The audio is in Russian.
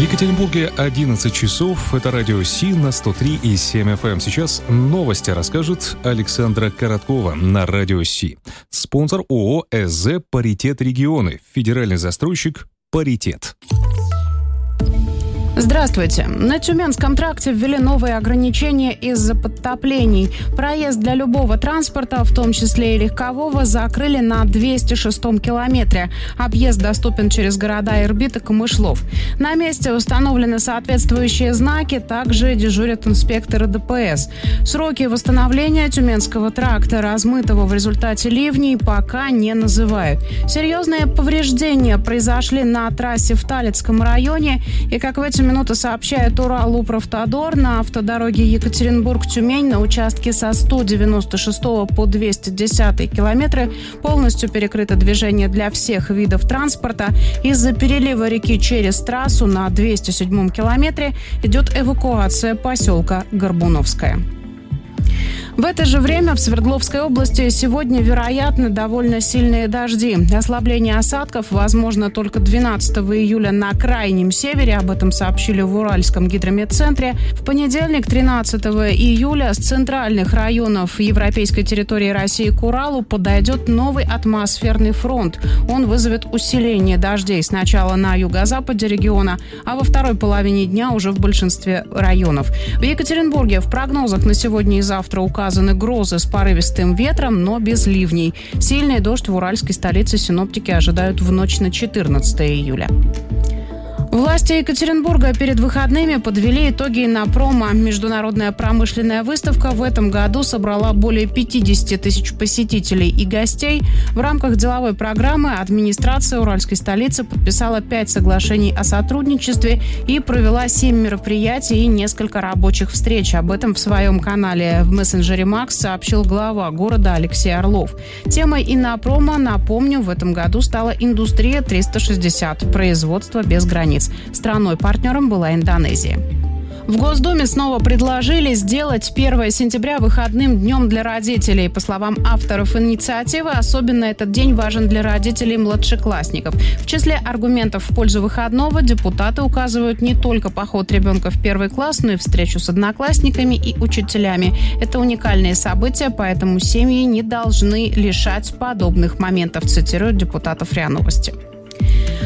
Екатеринбурге 11 часов. Это радио Си на 103,7 FM. Сейчас новости расскажет Александра Короткова на радио Си. Спонсор ООО «СЗ Паритет Регионы». Федеральный застройщик «Паритет». Здравствуйте. На Тюменском тракте ввели новые ограничения из-за подтоплений. Проезд для любого транспорта, в том числе и легкового, закрыли на 206-м километре. Объезд доступен через города Ирбит и Камышлов. На месте установлены соответствующие знаки, также дежурят инспекторы ДПС. Сроки восстановления Тюменского тракта, размытого в результате ливней, пока не называют. Серьезные повреждения произошли на трассе в Талицком районе, и, как в эти минуты сообщает Урал-Управтодор, на автодороге Екатеринбург-Тюмень на участке со 196 по 210 километры полностью перекрыто движение для всех видов транспорта. Из-за перелива реки через трассу на 207 километре идет эвакуация поселка Горбуновская. В это же время в Свердловской области сегодня вероятны довольно сильные дожди. Ослабление осадков возможно только 12 июля на крайнем севере. Об этом сообщили в Уральском гидрометцентре. В понедельник, 13 июля, с центральных районов европейской территории России к Уралу подойдет новый атмосферный фронт. Он вызовет усиление дождей сначала на юго-западе региона, а во второй половине дня уже в большинстве районов. В Екатеринбурге в прогнозах на сегодня и завтра указаны грозы с порывистым ветром, но без ливней. Сильный дождь в уральской столице синоптики ожидают в ночь на 14 июля. Власти Екатеринбурга перед выходными подвели итоги Иннопрома. Международная промышленная выставка в этом году собрала более 50 тысяч посетителей и гостей. В рамках деловой программы администрация уральской столицы подписала 5 соглашений о сотрудничестве и провела 7 мероприятий и несколько рабочих встреч. Об этом в своем канале в мессенджере Макс сообщил глава города Алексей Орлов. Темой Иннопрома, напомню, в этом году стала индустрия 360 – производство без границ. Страной-партнером была Индонезия. В Госдуме снова предложили сделать 1 сентября выходным днем для родителей. По словам авторов инициативы, особенно этот день важен для родителей младшеклассников. В числе аргументов в пользу выходного депутаты указывают не только поход ребенка в 1 класс, но и встречу с одноклассниками и учителями. Это уникальные события, поэтому семьи не должны лишать подобных моментов, цитируют депутатов РИА Новости.